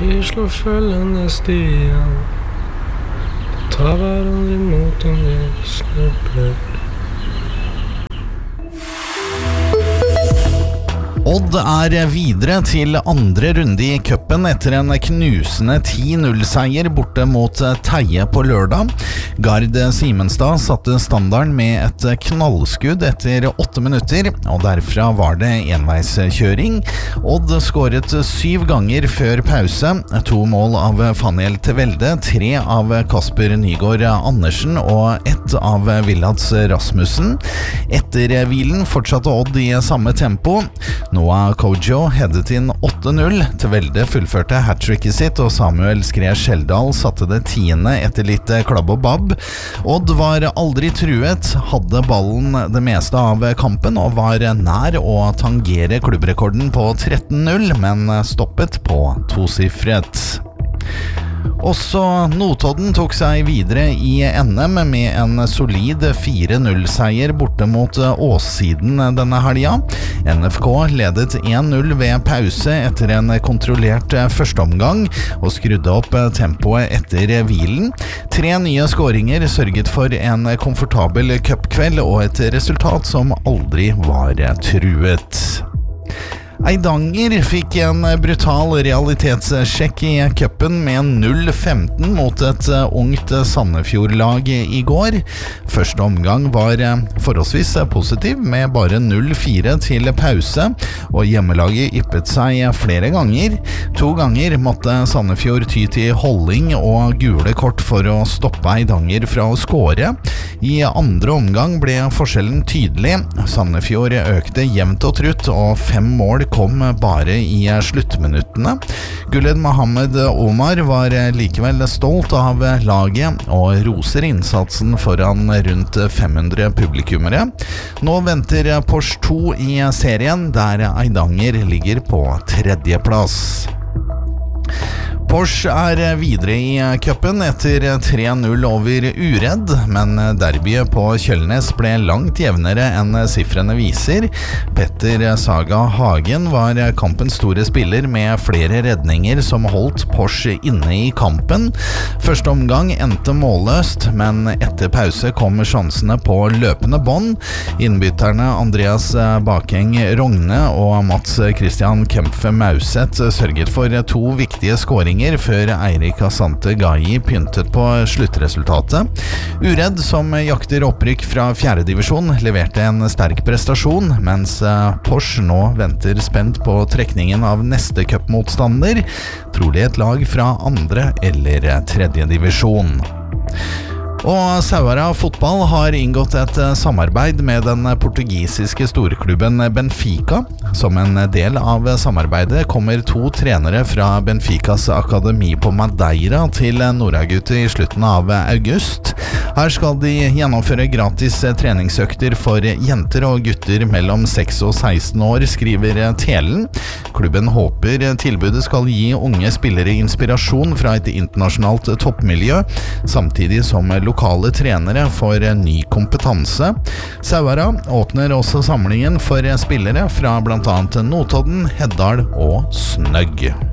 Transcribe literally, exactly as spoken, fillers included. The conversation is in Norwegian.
Vi slår følgende stier, tar hverandre imot om vi snubler. Odd er videre til andre runde i cupen etter en knusende ti null-seier borte mot Teie på lørdag. Gard Simenstad satte standarden med et knallskudd etter åtte minutter, og derfra var det enveiskjøring. Odd skåret syv ganger før pause, to mål av Faniel Tvelde, tre av Kasper Nygaard Andersen og ett av Villads Rasmussen. Etter hvilen fortsatte Odd i samme tempo. Noah Kojo headet inn åtte null, Tvelde fullførte hat-tricket sitt, og Samuel Skre Skjeldal satte det tiende etter litt klabb og babb. Odd var aldri truet, hadde ballen det meste av kampen og var nær å tangere klubbrekorden på tretten null, men stoppet på tosifret. Også Notodden tok seg videre i N M med en solid fire null-seier borte mot Åssiden denne helga. N F K ledet en null ved pause etter en kontrollert førsteomgang og skrudde opp tempoet etter hvilen. Tre nye skåringer sørget for en komfortabel cupkveld og et resultat som aldri var truet. Eidanger fikk en brutal realitetssjekk i cupen med null femten mot et ungt Sandefjord-lag i går. Første omgang var forholdsvis positiv med bare null fire til pause, og hjemmelaget yppet seg flere ganger. To ganger måtte Sandefjord ty til holding og gule kort for å stoppe Eidanger fra å skåre. I andre omgang ble forskjellen tydelig. Sandefjord økte jevnt og trutt, og fem mål kom bare i sluttminuttene. Guled Mohammed Omar var likevel stolt av laget og roser innsatsen foran rundt fem hundre publikummere. Nå venter Porsche to i serien, der Eidanger ligger på tredjeplass. Porsche er videre i cupen etter tre null over Uredd, men derbyet på Kjølnes ble langt jevnere enn siffrene viser. Petter Saga Hagen var kampens store spiller med flere redninger som holdt Porsche inne i kampen. Første omgang endte målløst, men etter pause kom sjansene på løpende bånd. Innbytterne Andreas Bakeng Rogne og Mats Christian Kempfe Mauset sørget for to viktige skåringer før Eirik Asante Gai pyntet på sluttresultatet. Uredd, som jakter opprykk fra fjerde divisjon, leverte en sterk prestasjon, mens Porsche nå venter spent på trekningen av neste cupmotstander, trolig et lag fra andre eller tredje divisjon. Og Sauara Fotball har inngått et samarbeid med den portugisiske storklubben Benfica. Som en del av samarbeidet kommer to trenere fra Benficas akademi på Madeira til Nordagutu i slutten av august. Her skal de gjennomføre gratis treningsøkter for jenter og gutter mellom seks og seksten år, skriver Telen. Klubben håper tilbudet skal gi unge spillere inspirasjon fra et internasjonalt toppmiljø, samtidig som lokale trenere får ny kompetanse. Sauara åpner også samlingen for spillere fra blant annet Notodden, Heddal og Snøgg.